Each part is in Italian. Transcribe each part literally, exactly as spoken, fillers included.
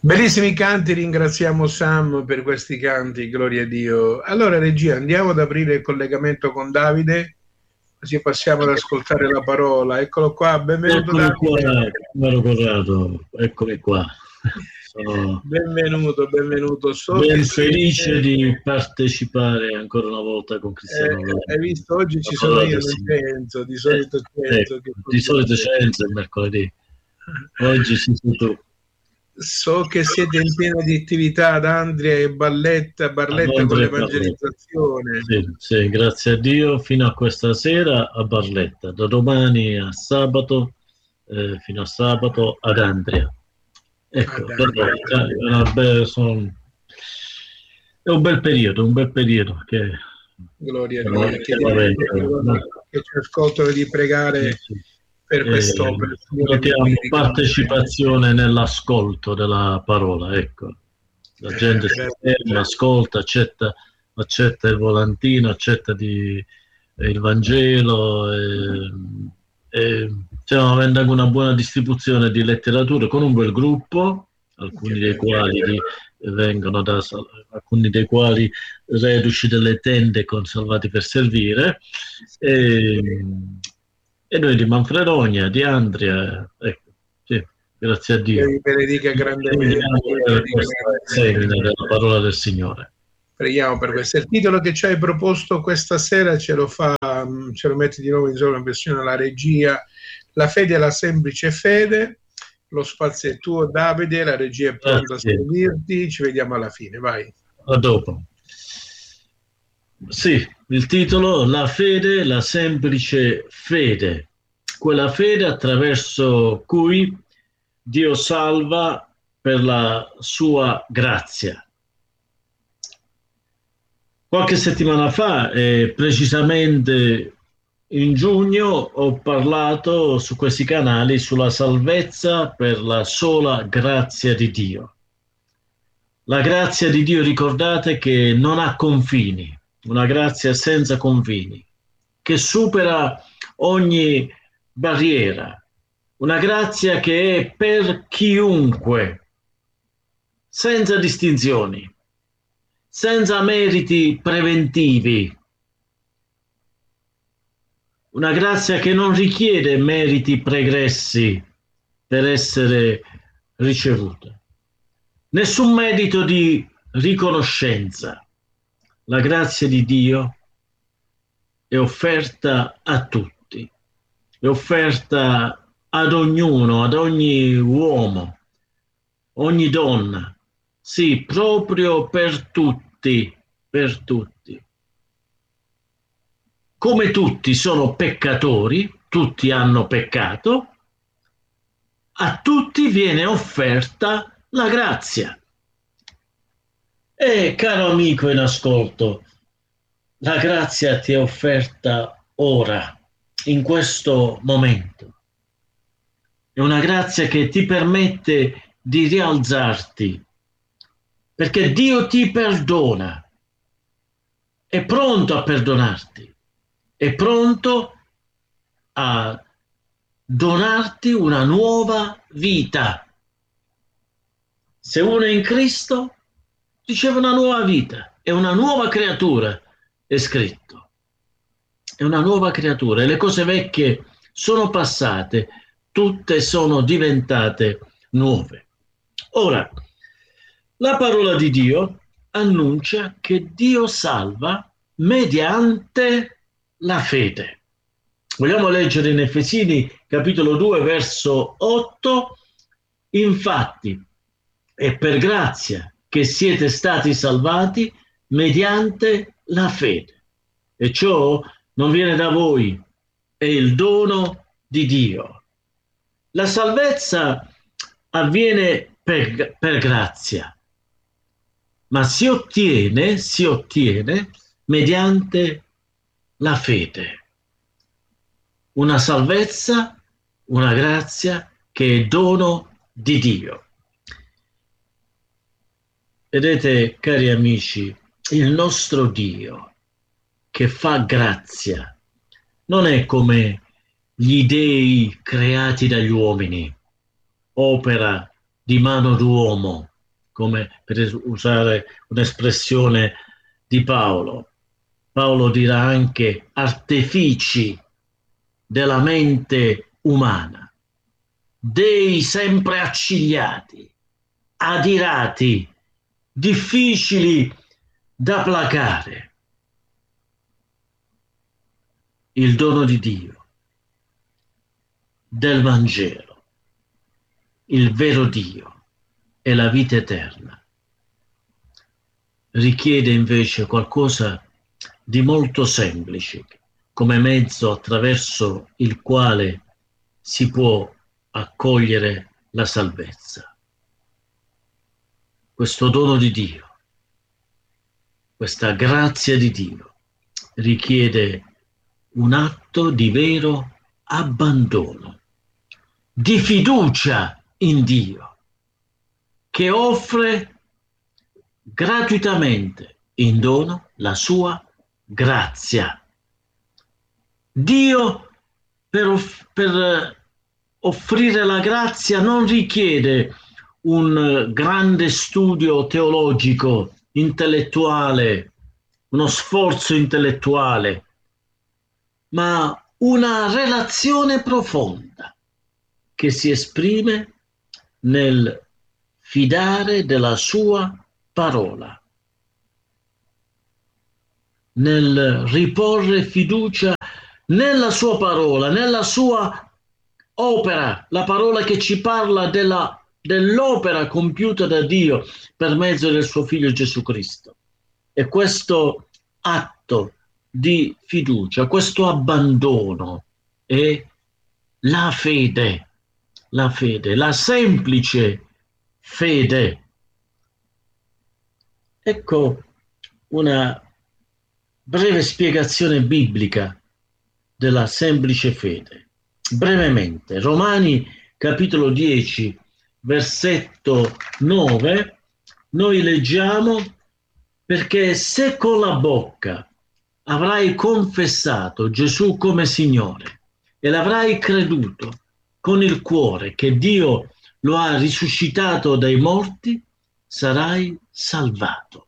Bellissimi canti, ringraziamo Sam per questi canti, gloria a Dio. Allora, regia, andiamo ad aprire il collegamento con Davide, così passiamo ad ascoltare la parola. Eccolo qua, benvenuto Eccomi Davide. qua, caro Corrado, eccomi qua. Sono benvenuto, benvenuto. So ben che felice siete... di partecipare ancora una volta con Cristiano Eh, Ronaldo. hai visto, oggi ci sono io, non Cenzo, di solito Cenzo. Eh, che di solito Cenzo il mercoledì, oggi ci sei tu. So che siete in piena di attività ad Andria e Balletta, Barletta con l'evangelizzazione. Sì, sì, grazie a Dio, fino a questa sera a Barletta, da domani a sabato, eh, fino a sabato ad Andria. Ecco, ad Andria. È, una be- son... è un bel periodo, un bel periodo che... Gloria a Dio, che, che ci ascoltano di pregare sì, sì. per quest'opera. Notiamo partecipazione nell'ascolto della parola, ecco. La gente si ferma, ascolta, accetta, accetta il volantino, accetta di, eh, il Vangelo e, e stiamo avendo anche una buona distribuzione di letterature con un bel gruppo, alcuni dei quali di, vengono da alcuni dei quali reduci delle tende conservati per servire e, e noi di Manfredonia, di Andria, ecco, sì, grazie a Dio. Vi benedica grandemente. Segna della parola del Signore. Preghiamo per questo. Il titolo che ci hai proposto questa sera ce lo fa, ce lo metti di nuovo in zona versione alla regia. La fede è la semplice fede. Lo spazio è tuo, Davide, la regia è pronta Grazie. a servirti, ci vediamo alla fine, vai. A dopo. Sì, il titolo, la fede, la semplice fede, quella fede attraverso cui Dio salva per la sua grazia. Qualche settimana fa, eh, precisamente in giugno, ho parlato su questi canali sulla salvezza per la sola grazia di Dio. La grazia di Dio, ricordate che non ha confini, una grazia senza confini, che supera ogni barriera, una grazia che è per chiunque, senza distinzioni, senza meriti preventivi. Una grazia che non richiede meriti pregressi per essere ricevuta. Nessun merito di riconoscenza. La grazia di Dio è offerta a tutti, è offerta ad ognuno, ad ogni uomo, ogni donna. Sì, proprio per tutti, per tutti. Come tutti sono peccatori, tutti hanno peccato, a tutti viene offerta la grazia. E caro amico in ascolto, la grazia ti è offerta ora, in questo momento. È una grazia che ti permette di rialzarti, perché Dio ti perdona, è pronto a perdonarti. È pronto a donarti una nuova vita. Se uno è in Cristo, riceve una nuova vita, è una nuova creatura, è scritto. È una nuova creatura e le cose vecchie sono passate, tutte sono diventate nuove. Ora, la parola di Dio annuncia che Dio salva mediante la fede. Vogliamo leggere in Efesini capitolo due verso otto. Infatti è per grazia che siete stati salvati mediante la fede, e ciò non viene da voi, è il dono di Dio. La salvezza avviene per, per grazia, ma si ottiene, si ottiene mediante la fede, una salvezza, una grazia che è dono di Dio. Vedete, cari amici, il nostro Dio che fa grazia non è come gli dei creati dagli uomini, opera di mano d'uomo, come per usare un'espressione di Paolo. Paolo dirà anche artefici della mente umana, dei sempre accigliati, adirati, difficili da placare. Il dono di Dio, del Vangelo, il vero Dio e la vita eterna, richiede invece qualcosa di molto semplice, come mezzo attraverso il quale si può accogliere la salvezza. Questo dono di Dio, questa grazia di Dio, richiede un atto di vero abbandono, di fiducia in Dio, che offre gratuitamente in dono la sua grazia. Dio per, off- per offrire la grazia non richiede un grande studio teologico, intellettuale, uno sforzo intellettuale, ma una relazione profonda che si esprime nel fidare della sua parola, nel riporre fiducia nella sua parola, nella sua opera, la parola che ci parla della, dell'opera compiuta da Dio per mezzo del suo Figlio Gesù Cristo. E questo atto di fiducia, questo abbandono è la fede, la fede, la semplice fede. Ecco una breve spiegazione biblica della semplice fede. Brevemente, Romani capitolo dieci, versetto nove, noi leggiamo: perché se con la bocca avrai confessato Gesù come Signore e l'avrai creduto con il cuore che Dio lo ha risuscitato dai morti, sarai salvato.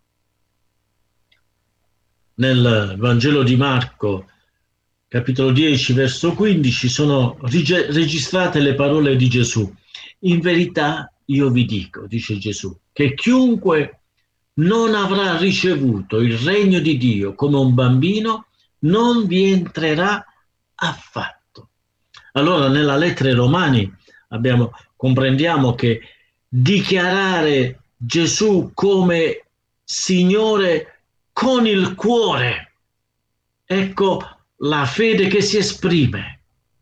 Nel Vangelo di Marco, capitolo dieci, verso quindici, sono reg- registrate le parole di Gesù. In verità io vi dico, dice Gesù, che chiunque non avrà ricevuto il regno di Dio come un bambino non vi entrerà affatto. Allora nella lettera ai Romani abbiamo, comprendiamo che dichiarare Gesù come Signore con il cuore, ecco la fede che si esprime.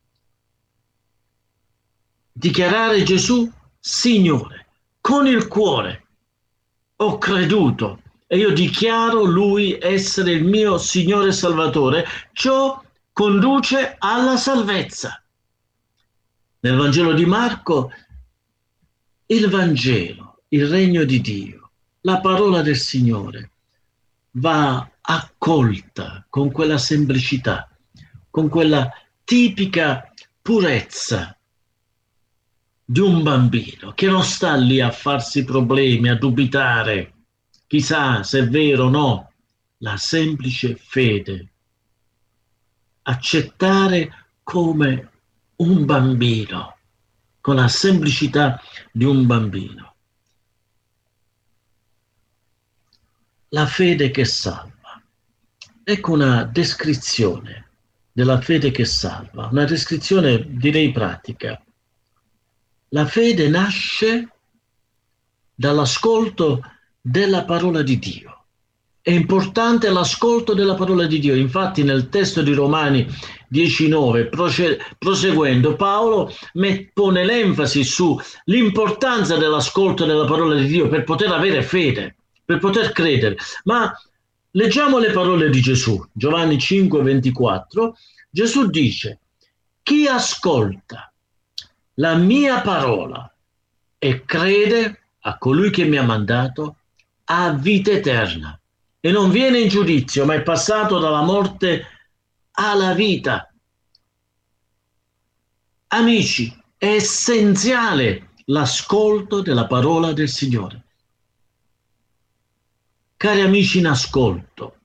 Dichiarare Gesù Signore con il cuore. Ho creduto e io dichiaro Lui essere il mio Signore e Salvatore. Ciò conduce alla salvezza. Nel Vangelo di Marco, il Vangelo, il regno di Dio, la parola del Signore va accolta con quella semplicità, con quella tipica purezza di un bambino che non sta lì a farsi problemi, a dubitare, chissà se è vero o no. La semplice fede, accettare come un bambino, con la semplicità di un bambino. La fede che salva. Ecco una descrizione della fede che salva, una descrizione direi pratica. La fede nasce dall'ascolto della parola di Dio. È importante l'ascolto della parola di Dio. Infatti nel testo di Romani dieci nove, proseguendo, Paolo pone l'enfasi sull'importanza dell'ascolto della parola di Dio per poter avere fede, per poter credere. Ma leggiamo le parole di Gesù. Giovanni cinque ventiquattro, Gesù dice: chi ascolta la mia parola e crede a colui che mi ha mandato ha vita eterna e non viene in giudizio, ma è passato dalla morte alla vita. Amici, è essenziale l'ascolto della parola del Signore. Cari amici in ascolto,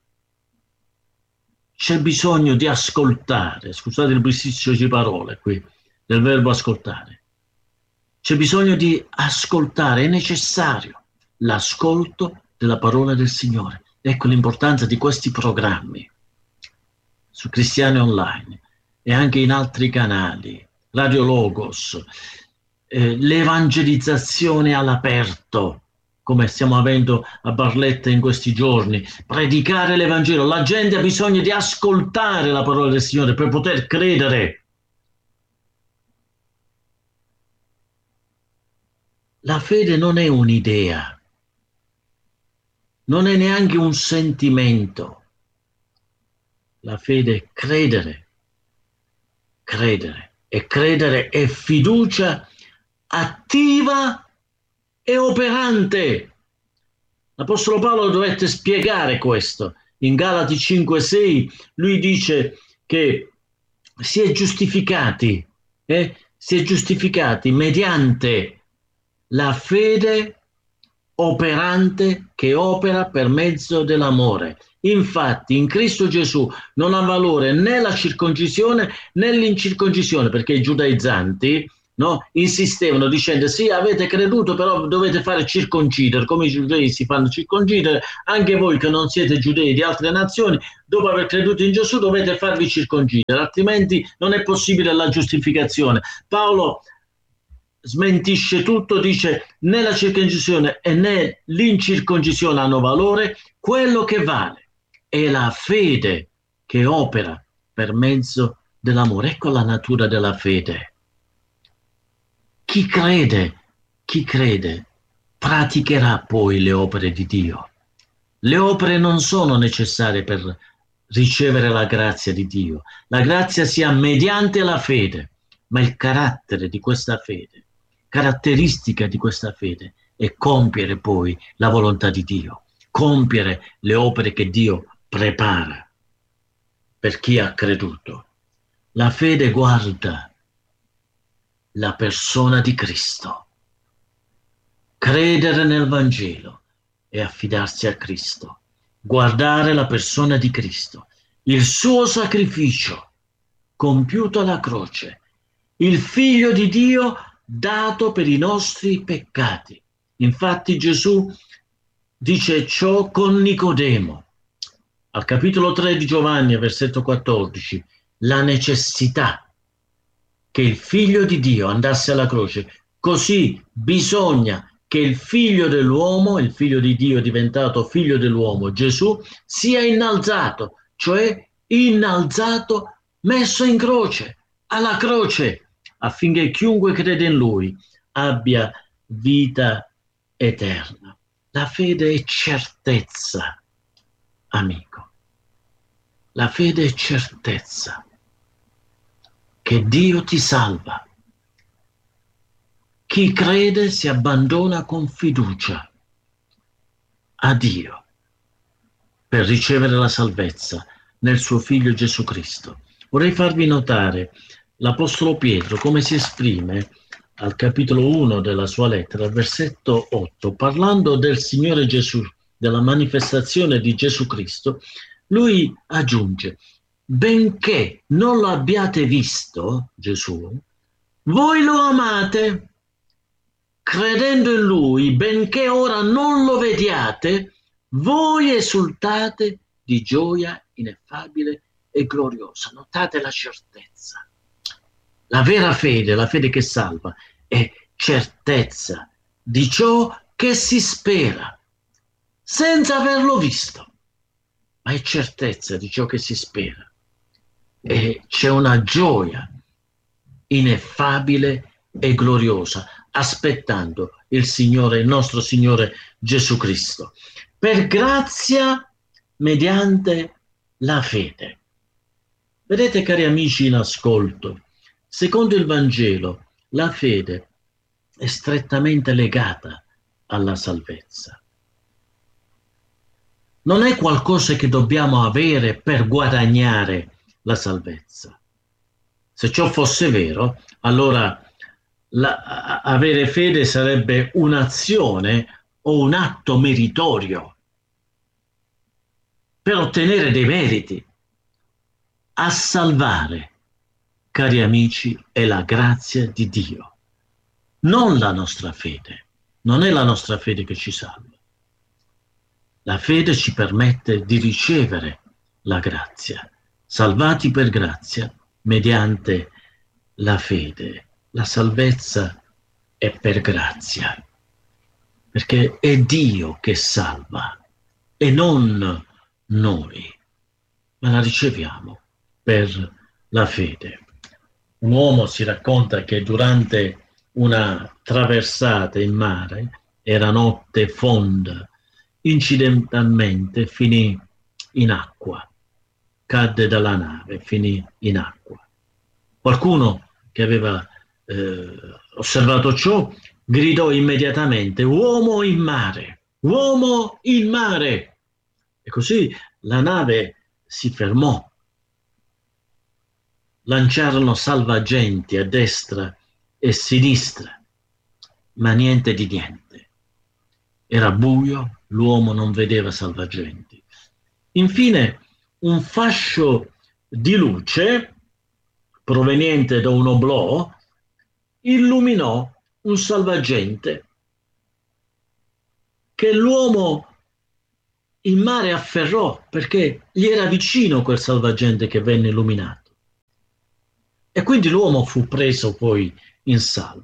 c'è bisogno di ascoltare, scusate il bisticcio di parole qui, del verbo ascoltare. C'è bisogno di ascoltare, è necessario l'ascolto della parola del Signore. Ecco l'importanza di questi programmi su Cristiani Online e anche in altri canali, Radio Logos, eh, l'evangelizzazione all'aperto, come stiamo avendo a Barletta in questi giorni, predicare l'Evangelo. La gente ha bisogno di ascoltare la parola del Signore per poter credere. La fede non è un'idea, non è neanche un sentimento. La fede è credere, credere, e credere è fiducia attiva e operante. L'Apostolo Paolo dovette spiegare questo. In Galati cinque sei lui dice che si è giustificati, eh? si è giustificati mediante la fede operante che opera per mezzo dell'amore. Infatti in Cristo Gesù non ha valore né la circoncisione né l'incirconcisione, perché i giudaizzanti, no, insistevano dicendo sì, avete creduto, però dovete fare circoncidere, come i giudei si fanno circoncidere, anche voi che non siete giudei di altre nazioni, dopo aver creduto in Gesù dovete farvi circoncidere, altrimenti non è possibile la giustificazione. Paolo smentisce tutto, dice né la circoncisione e né l'incirconcisione hanno valore, quello che vale è la fede che opera per mezzo dell'amore. Ecco la natura della fede. Chi crede, chi crede praticherà poi le opere di Dio. Le opere non sono necessarie per ricevere la grazia di Dio. La grazia sia mediante la fede, ma il carattere di questa fede, caratteristica di questa fede, è compiere poi la volontà di Dio, compiere le opere che Dio prepara per chi ha creduto. La fede guarda la persona di Cristo. Credere nel Vangelo e affidarsi a Cristo. Guardare la persona di Cristo, il suo sacrificio compiuto alla croce, il Figlio di Dio dato per i nostri peccati. Infatti Gesù dice ciò con Nicodemo. Al capitolo tre di Giovanni, versetto quattordici, la necessità che il Figlio di Dio andasse alla croce. Così bisogna che il Figlio dell'uomo, il Figlio di Dio diventato Figlio dell'uomo, Gesù, sia innalzato, cioè innalzato, messo in croce, alla croce, affinché chiunque crede in Lui abbia vita eterna. La fede è certezza, amico. La fede è certezza che Dio ti salva. Chi crede si abbandona con fiducia a Dio per ricevere la salvezza nel suo Figlio Gesù Cristo. Vorrei farvi notare l'Apostolo Pietro come si esprime al capitolo uno della sua lettera, al versetto otto, parlando del Signore Gesù, della manifestazione di Gesù Cristo. Lui aggiunge: benché non lo abbiate visto, Gesù, voi lo amate, credendo in Lui, benché ora non lo vediate, voi esultate di gioia ineffabile e gloriosa. Notate la certezza. La vera fede, la fede che salva, è certezza di ciò che si spera, senza averlo visto, ma è certezza di ciò che si spera. E c'è una gioia ineffabile e gloriosa, aspettando il Signore, il nostro Signore Gesù Cristo. Per grazia mediante la fede. Vedete, cari amici in ascolto, secondo il Vangelo, la fede è strettamente legata alla salvezza. Non è qualcosa che dobbiamo avere per guadagnare la salvezza. Se ciò fosse vero, allora la, avere fede sarebbe un'azione o un atto meritorio. per ottenere dei meriti. A salvare, cari amici, è la grazia di Dio, non la nostra fede. Non è la nostra fede che ci salva. La fede ci permette di ricevere la grazia, salvati per grazia mediante la fede. La salvezza è per grazia, perché è Dio che salva e non noi, ma la riceviamo per la fede. Un uomo si racconta che durante una traversata in mare, era notte fonda, incidentalmente finì in acqua, cadde dalla nave, finì in acqua. Qualcuno che aveva eh, osservato ciò gridò immediatamente: uomo in mare, uomo in mare! E così la nave si fermò. Lanciarono salvagenti a destra e sinistra, ma niente di niente. Era buio, l'uomo non vedeva salvagenti. Infine un fascio di luce proveniente da un oblò illuminò un salvagente che l'uomo in mare afferrò, perché gli era vicino quel salvagente che venne illuminato. E quindi l'uomo fu preso poi in salvo.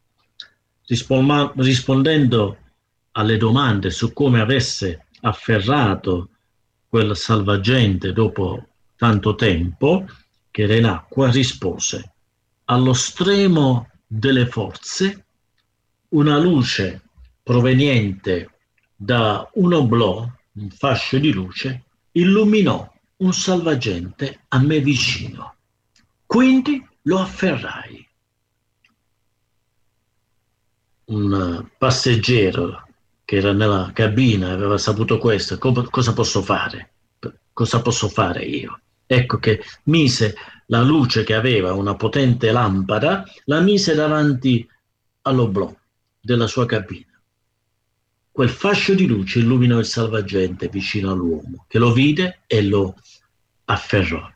Rispondendo alle domande su come avesse afferrato quel salvagente dopo tanto tempo che era in acqua, rispose: allo stremo delle forze una luce proveniente da un oblò, un fascio di luce, illuminò un salvagente a me vicino. Quindi lo afferrai. Un passeggero che era nella cabina aveva saputo questo. Cosa posso fare? Cosa posso fare io? Ecco che mise la luce che aveva, una potente lampada, la mise davanti all'oblò della sua cabina. Quel fascio di luce illuminò il salvagente vicino all'uomo, che lo vide e lo afferrò.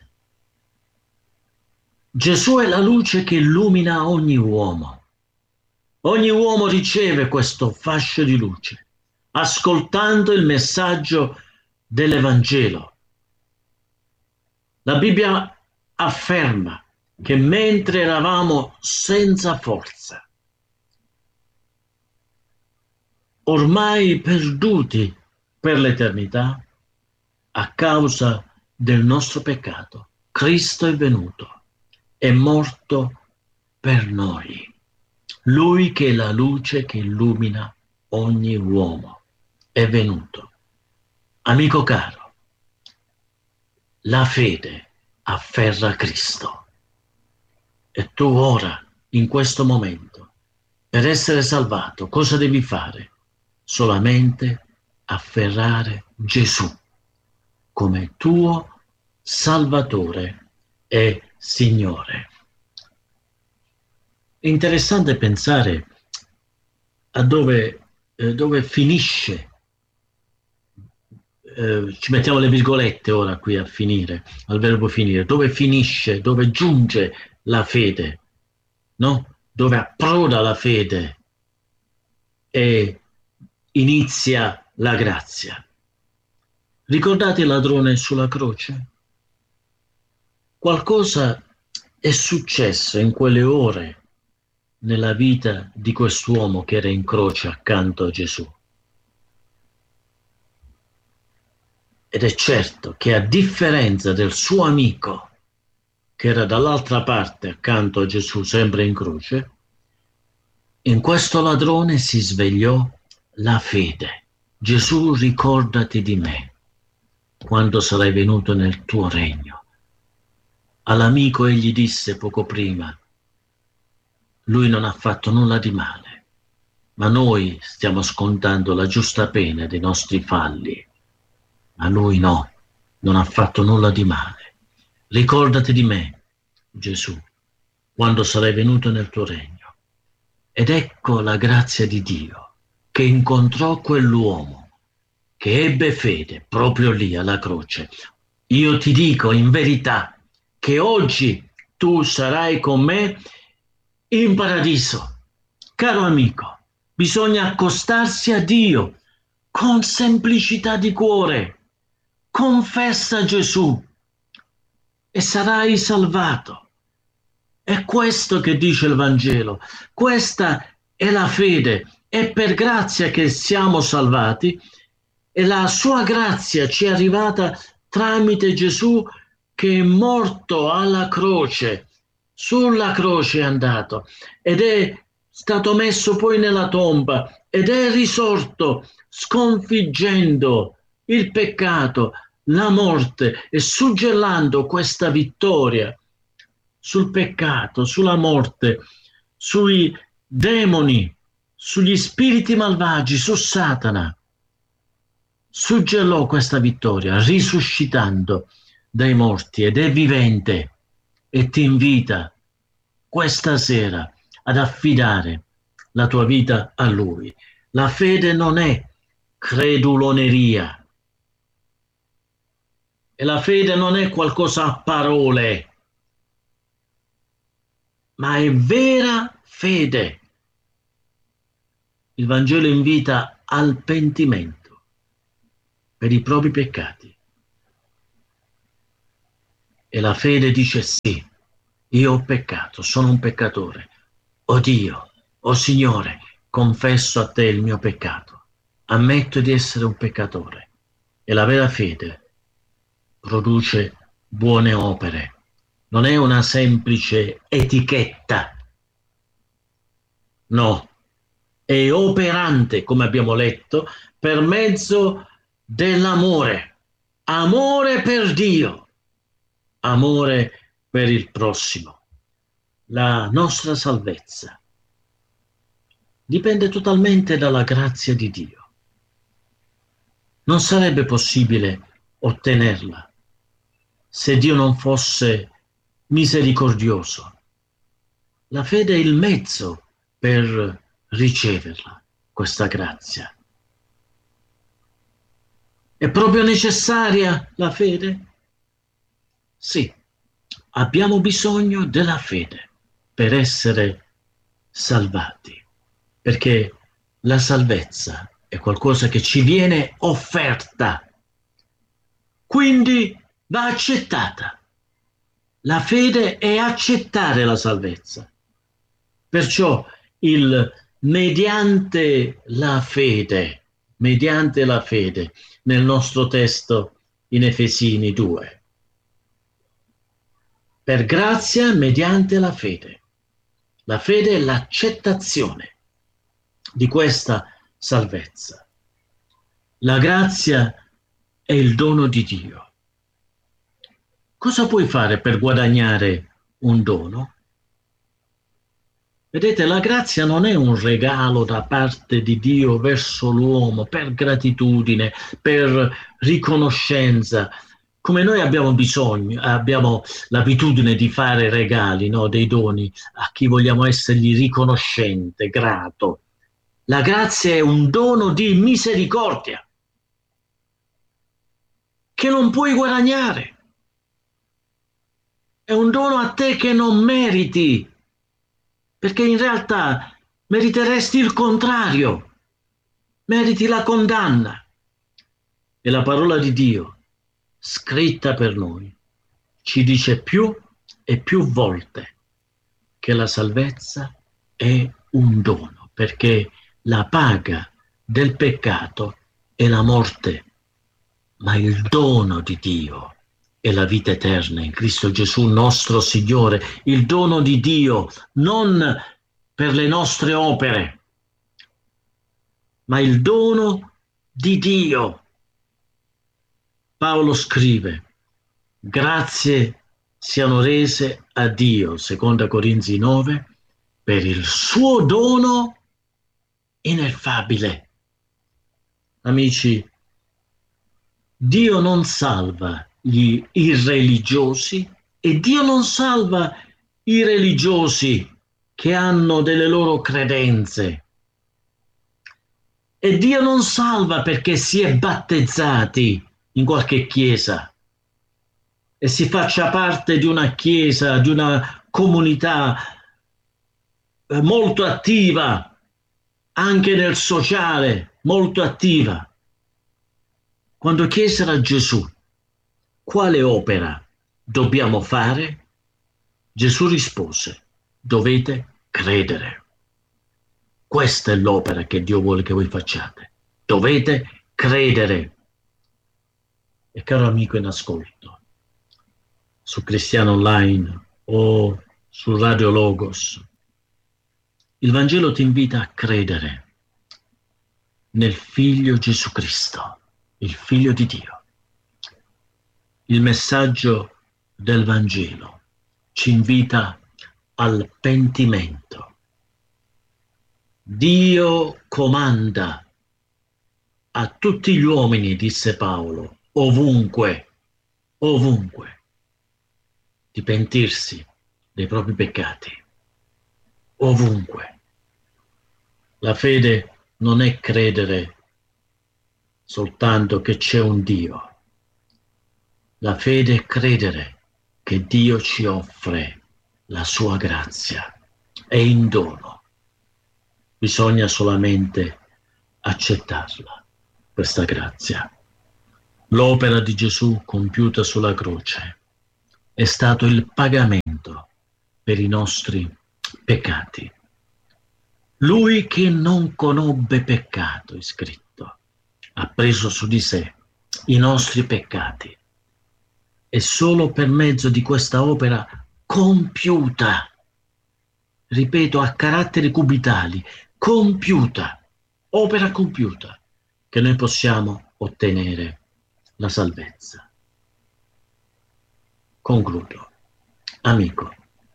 Gesù è la luce che illumina ogni uomo. Ogni uomo riceve questo fascio di luce, ascoltando il messaggio dell'Evangelo. La Bibbia afferma che mentre eravamo senza forza, ormai perduti per l'eternità, a causa del nostro peccato, Cristo è venuto. È morto per noi. Lui che è la luce che illumina ogni uomo è venuto. Amico caro, la fede afferra Cristo. E tu ora, in questo momento, per essere salvato, cosa devi fare? Solamente afferrare Gesù come tuo Salvatore e Signore. È interessante pensare a dove, eh, dove finisce, eh, ci mettiamo le virgolette ora qui a finire, al verbo finire, dove finisce, dove giunge la fede, no? Dove approda la fede e inizia la grazia. Ricordate il ladrone sulla croce? Qualcosa è successo in quelle ore nella vita di quest'uomo che era in croce accanto a Gesù. Ed è certo che a differenza del suo amico che era dall'altra parte accanto a Gesù, sempre in croce, in questo ladrone si svegliò la fede. Gesù, ricordati di me quando sarai venuto nel tuo regno. All'amico egli disse poco prima: lui non ha fatto nulla di male, ma noi stiamo scontando la giusta pena dei nostri falli. Ma lui no, non ha fatto nulla di male. Ricordati di me, Gesù, quando sarai venuto nel tuo regno. Ed ecco la grazia di Dio, che incontrò quell'uomo che che ebbe fede proprio lì alla croce. Io ti dico in verità che oggi tu sarai con me in paradiso. Caro amico, bisogna accostarsi a Dio con semplicità di cuore. Confessa Gesù e sarai salvato. È questo che dice il Vangelo. Questa è la fede. È per grazia che siamo salvati e la sua grazia ci è arrivata tramite Gesù che è morto alla croce. Sulla croce è andato ed è stato messo poi nella tomba ed è risorto sconfiggendo il peccato, la morte e suggellando questa vittoria sul peccato, sulla morte, sui demoni, sugli spiriti malvagi, su Satana. Suggellò questa vittoria risuscitando dai morti ed è vivente e ti invita questa sera ad affidare la tua vita a Lui. La fede non è creduloneria e la fede non è qualcosa a parole, ma è vera fede. Il Vangelo invita al pentimento per i propri peccati. E la fede dice sì, io ho peccato, sono un peccatore. O Dio, o Signore, confesso a te il mio peccato. Ammetto di essere un peccatore. E la vera fede produce buone opere. Non è una semplice etichetta. No, è operante, come abbiamo letto, per mezzo dell'amore. Amore per Dio, amore per il prossimo. La nostra salvezza dipende totalmente dalla grazia di Dio. Non sarebbe possibile ottenerla se Dio non fosse misericordioso. La fede è il mezzo per riceverla, questa grazia. È proprio necessaria la fede? Sì, abbiamo bisogno della fede per essere salvati, perché la salvezza è qualcosa che ci viene offerta, quindi va accettata. La fede è accettare la salvezza. Perciò il mediante la fede, mediante la fede, nel nostro testo in Efesini due. Per grazia mediante la fede. La fede è l'accettazione di questa salvezza. La grazia è il dono di Dio. Cosa puoi fare per guadagnare un dono? Vedete, la grazia non è un regalo da parte di Dio verso l'uomo per gratitudine, per riconoscenza. Come noi abbiamo bisogno, abbiamo l'abitudine di fare regali, no, dei doni a chi vogliamo essergli riconoscente, grato. La grazia è un dono di misericordia che non puoi guadagnare. È un dono a te che non meriti, perché in realtà meriteresti il contrario, meriti la condanna. E la parola di Dio, scritta per noi, ci dice più e più volte che la salvezza è un dono, perché la paga del peccato è la morte, ma il dono di Dio è la vita eterna in Cristo Gesù nostro Signore. Il dono di Dio non per le nostre opere, ma il dono di Dio. Paolo scrive: grazie siano rese a Dio, seconda Corinzi nove, per il suo dono ineffabile. Amici, Dio non salva gli irreligiosi e Dio non salva i religiosi che hanno delle loro credenze. E Dio non salva perché si è battezzati in qualche chiesa e si faccia parte di una chiesa, di una comunità molto attiva, anche nel sociale, molto attiva. Quando chiesero a Gesù quale opera dobbiamo fare, Gesù rispose: dovete credere. Questa è l'opera che Dio vuole che voi facciate. Dovete credere. E caro amico in ascolto, su Cristiano Online o su Radio Logos, il Vangelo ti invita a credere nel Figlio Gesù Cristo, il Figlio di Dio. Il messaggio del Vangelo ci invita al pentimento. Dio comanda a tutti gli uomini, disse Paolo, ovunque, ovunque, di pentirsi dei propri peccati. Ovunque. La fede non è credere soltanto che c'è un Dio. La fede è credere che Dio ci offre la sua grazia. È in dono. Bisogna solamente accettarla, questa grazia. L'opera di Gesù compiuta sulla croce è stato il pagamento per i nostri peccati. Lui che non conobbe peccato, è scritto, ha preso su di sé i nostri peccati e solo per mezzo di questa opera compiuta, ripeto, a caratteri cubitali, compiuta, opera compiuta, che noi possiamo ottenere la salvezza. Concludo. Amico,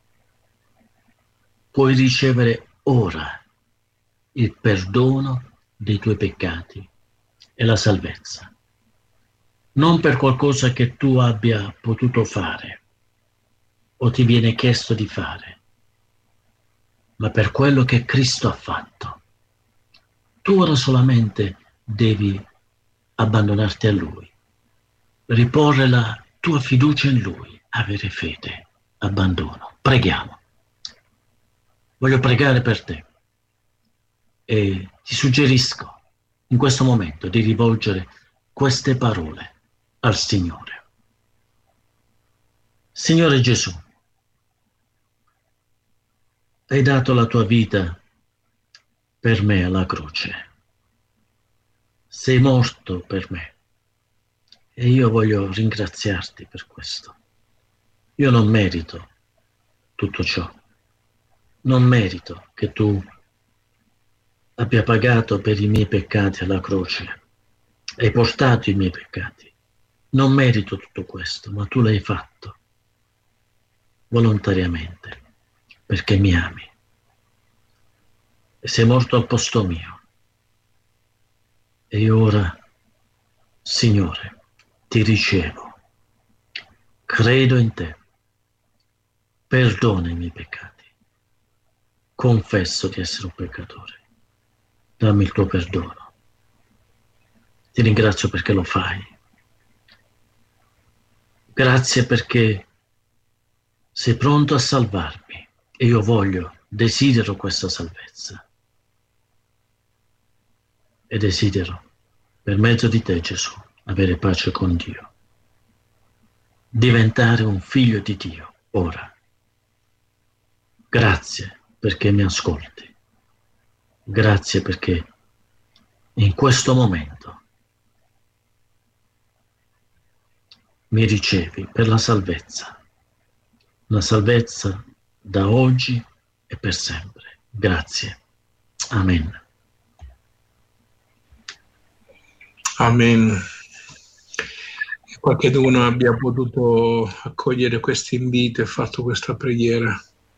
puoi ricevere ora il perdono dei tuoi peccati e la salvezza. Non per qualcosa che tu abbia potuto fare o ti viene chiesto di fare, ma per quello che Cristo ha fatto. Tu ora solamente devi abbandonarti a Lui, riporre la tua fiducia in Lui, avere fede, abbandono. Preghiamo. Voglio pregare per te e ti suggerisco in questo momento di rivolgere queste parole al Signore. Signore Gesù, hai dato la tua vita per me alla croce. Sei morto per me e io voglio ringraziarti per questo. Io non merito tutto ciò. Non merito che tu abbia pagato per i miei peccati alla croce. Hai portato i miei peccati. Non merito tutto questo, ma tu l'hai fatto volontariamente, perché mi ami. E sei morto al posto mio. E io ora, Signore, ti ricevo. Credo in te. Perdona i miei peccati. Confesso di essere un peccatore. Dammi il tuo perdono. Ti ringrazio perché lo fai. Grazie perché sei pronto a salvarmi e io voglio, desidero questa salvezza. E desidero, per mezzo di te, Gesù, avere pace con Dio. Diventare un figlio di Dio, ora. Grazie perché mi ascolti. Grazie perché in questo momento mi ricevi per la salvezza. La salvezza da oggi e per sempre. Grazie. Amen. Amen. Qualcuno abbia potuto accogliere questo invito e fatto questa preghiera.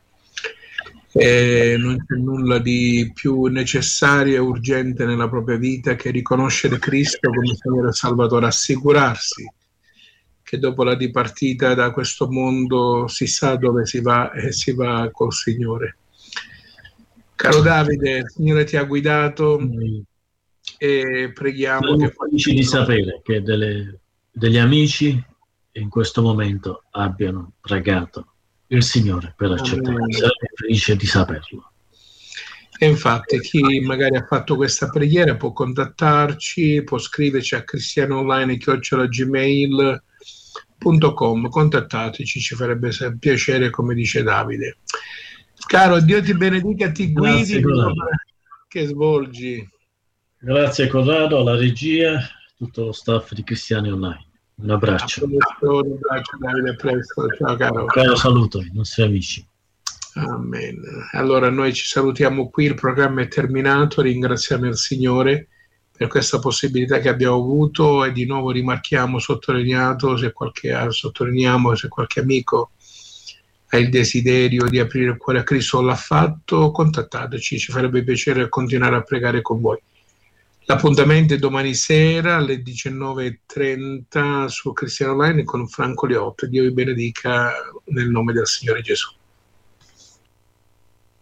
E non c'è nulla di più necessario e urgente nella propria vita che riconoscere Cristo come Signore e Salvatore, assicurarsi che dopo la dipartita da questo mondo si sa dove si va e si va col Signore. Caro Davide, il Signore ti ha guidato e preghiamo Siamo che felici di sapere che delle, degli amici in questo momento abbiano pregato il Signore per accettare. Saremo felici di saperlo. E infatti chi magari ha fatto questa preghiera può contattarci, può scriverci a cristianoonline chiocciola gmail punto com. Contattateci, ci farebbe piacere, come dice Davide. Caro, Dio ti benedica, ti guidi che svolgi. Grazie Corrado, alla regia, tutto lo staff di Cristiani Online. Un abbraccio. Un abbraccio Davide, a presto. Ciao caro. Un caro saluto ai nostri amici. Amen. Allora noi ci salutiamo qui, il programma è terminato, ringraziamo il Signore per questa possibilità che abbiamo avuto e di nuovo rimarchiamo, sottolineato, se qualche, sottolineiamo se qualche amico ha il desiderio di aprire il cuore a Cristo o l'ha fatto, contattateci, ci farebbe piacere continuare a pregare con voi. L'appuntamento è domani sera alle diciannove e trenta su Cristiano Online con Franco Leotto. Dio vi benedica nel nome del Signore Gesù.